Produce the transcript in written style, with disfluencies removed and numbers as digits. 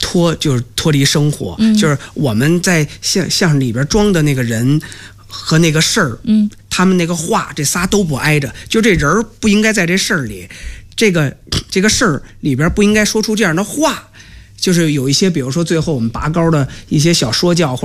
就是脱离生活，就是我们在相声里边装的那个人和那个事儿，他们那个话，这仨都不挨着，就这人不应该在这事儿里，这个事儿里边不应该说出这样的话。就是有一些，比如说最后我们拔高的一些小说教。